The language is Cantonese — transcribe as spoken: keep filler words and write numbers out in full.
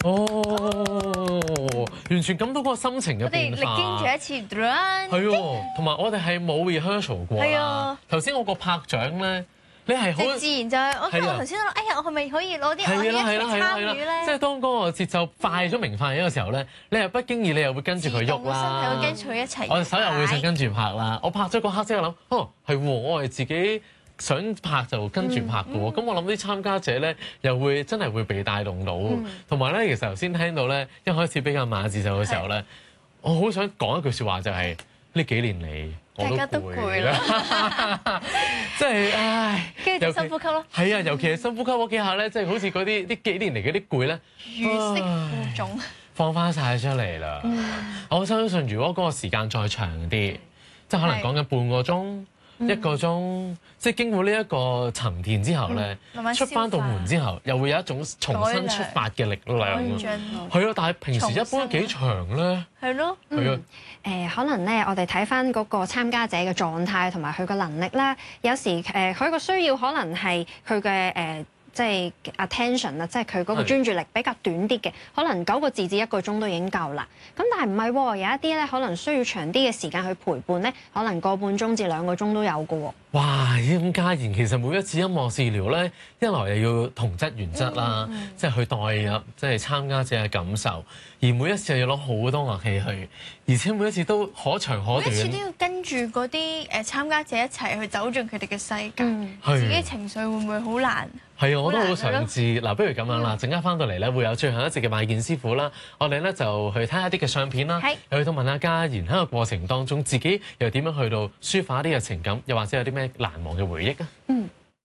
哦，完全感到嗰個心情嘅變化。 我哋歷經咗一次 run。 係喎，同埋我哋係冇 rehearsal 過啦係啊。 頭先我個拍掌咧，你係好即自然就係我聽我頭先諗，哎呀，我係咪可以攞啲我一齊參與咧？ 即係當嗰個節奏快咗明快嘅時候咧，你又不經意你又會跟住佢喐啦， 身體會跟住佢一齊。 我手又會想跟住拍啦。我拍咗嗰刻之後諗，哦係喎，我係自己想拍就跟住拍嘅喎。咁、嗯、我諗啲參加者咧又會真係會被帶動到，同埋咧其實頭先聽到咧一開始比較馬字手嘅時候咧，我好想講一句説話就係、是、呢幾年嚟。 大家都攰啦， 即係唉， 跟住就深呼吸咯。 係啊，尤其係深呼吸嗰幾下咧，即係好似嗰啲呢幾年嚟嗰啲攰咧， 如釋負重， 放翻晒出嚟啦。我相信如果嗰個時間再長啲，即係可能講緊半個鐘、一個鐘，即係經過呢一個沉澱之後咧，出翻到門之後，又會有一種重新出發嘅力量。係啊，但係平時一般幾長咧？ 係咯， 係啊。 誒可能咧，我哋睇翻嗰個參加者嘅狀態同埋佢個能力啦。有時誒佢個需要可能係佢嘅誒，即係 attention 啊，即係佢嗰個專注力比較短啲嘅，可能九個字至一個鐘都已經夠啦。咁但係唔係喎，有一啲咧可能需要長啲嘅時間去陪伴咧，可能個半鐘至兩個鐘都有嘅喎。 哇！咁嘉賢其實每一次音樂治療咧，一來又要同質原則啦，嗯嗯、即係去代入即係參加者嘅感受，而每一次又要攞好多樂器去，而且每一次都可長可短。 每一次都要跟住嗰啲誒參加者一齊去走進佢哋嘅世界， 嗯、 自己情緒會唔會好難？ 係啊，我都好想知。嗱，不如咁樣啦，陣間翻到嚟咧會有最後一節嘅邁健師傅啦，我哋咧就去睇下啲嘅相片啦，又去到問下嘉賢喺個過程當中自己又點樣去到抒發啲嘅情感，又或者有啲咩難忘嘅回憶啊？ 嗯。